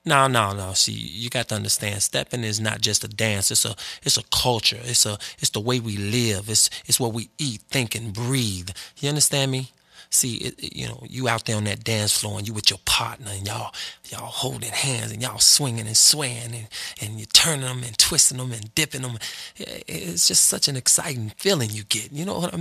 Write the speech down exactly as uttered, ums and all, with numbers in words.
No, no, no. See, you got to understand, stepping is not just a dance. It's a it's a culture. It's a it's the way we live. It's it's what we eat, think, and breathe. You understand me? See, it, it- you know, you out there on that dance floor and you with your partner and y'all y'all holding hands and y'all swinging and swaying and and you turning them and twisting them and dipping them. It's just such an exciting feeling you get. You know what I